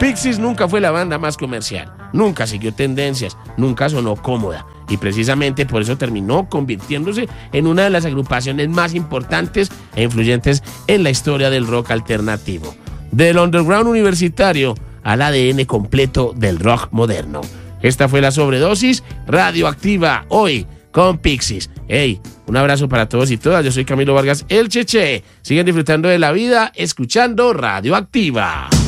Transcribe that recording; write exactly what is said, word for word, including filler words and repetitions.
Pixies nunca fue la banda más comercial, nunca siguió tendencias, nunca sonó cómoda y precisamente por eso terminó convirtiéndose en una de las agrupaciones más importantes e influyentes en la historia del rock alternativo. Del underground universitario al A D N completo del rock moderno. Esta fue la sobredosis radioactiva hoy con Pixies. Hey, un abrazo para todos y todas. Yo soy Camilo Vargas, el Cheche. Sigan disfrutando de la vida escuchando Radioactiva.